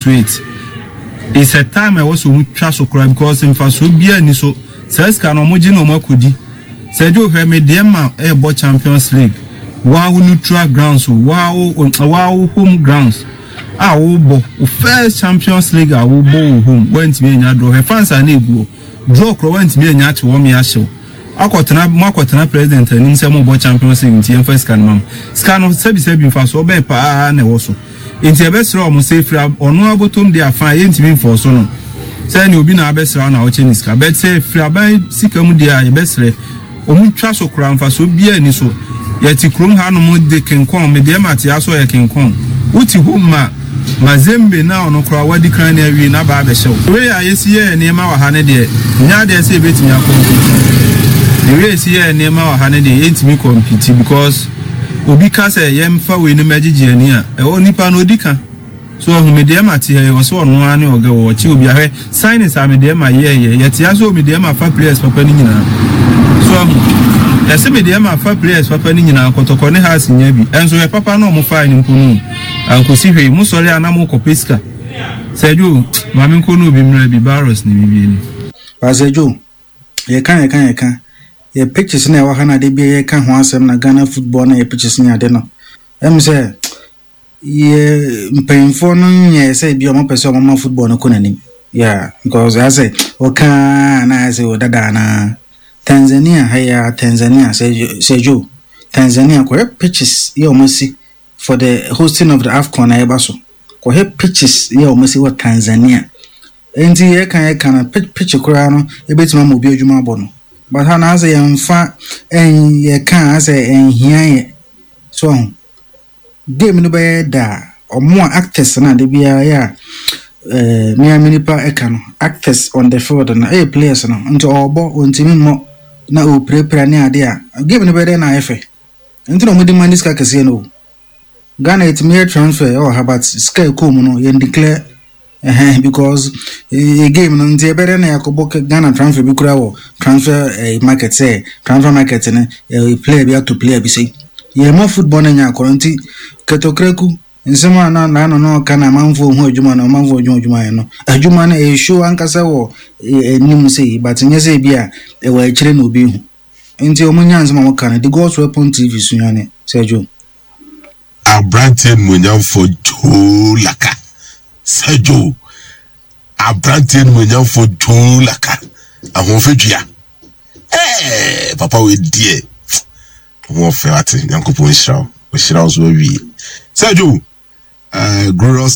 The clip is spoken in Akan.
straight. It's a time I was so trust okra because in fact so bia ni so says can omoji no makodi. Said you hear me dem e Champions League. Wow neutral grounds, wow home grounds. Wo first Champions League wo bo home went me nya draw. Her fans are na go. Draw kro went me nya che wo me ahyew. Akotena president ni nsem bo Champions League nti first can mam. Scan sebi fa so be pa na wo so. Inti ebesra o mo say fra ono abotom dia fa yentimi for so no. Say ni obi na abesra na o cheniska. Bet say fra ban sika mu dia ebesre o mu twa so kra mfa so bia ni so. Yeti krom ha no mo de kenkon me de mate aso ye kenkon. Uti homa Mazembe na ono kra wadi kran na wi na ba be hyew. We ya yesi ye ne ma wa ha ne de. Nya de say betimi akon. The way yesi ye ne ma wa ha ne de yentimi compete because obi ka say yemfa we no magigi ani a e o nipa no odika so ohumedem ati he wo so ono ani oga wo chi obi ahwe signs amedem ye yeti aso medem afa players papa ni nyina so yesi medem afa players papa ni nyina kotoko ne ha sinya bi enso ye papa no mo fa ni nkunu ankosi hwe mu sori anam ko peska seju mami nkunu bi mra bi barros ni bibi ni paseju ye kan ye pictures na wa hana de bia ye kan ho asem na Ghana football na ye pictures nya de no em say ye mpemfo no nya say bia mo pese mo football no konanim yeah because I say oka na say odada na Tanzania haya Tanzania say jo Tanzania ko pictures ye o si for the hosting of the AFCON na eba so ko he pictures ye o si what Tanzania enti ye kan picture kura no e betima mo bi adwuma abo no. But how say yamfa en ye kan say en hian so game no be da omo actors na de bia ya me aminipa eka no actors on the field na players no nti obo ontimi mo na o prepare ne ade a game no be da na efe nti no mo di manis ka kase no Ghana it mere transfer or about sky come no ye declare because a game no nti ebere na yakobo Ghana transfer bi kura wo transfer market say transfer market ne player bi to player bi say ye mo football na nya koronti ketokreku nsema na no kana manfo hu adwuma na manfo adwuma no adwuma na e show ankasa wo nim say but nya say bi a e wa kire na obi hu nti omunya nsema mo kana the God's Weapon TV sunyane Sergio Abrante munyamfo jolaka Sergio Abrante munyamfo jolaka ahonfedua papa we die mo fe ati nyankopon shiraw o shiraw so wi Sergio glorious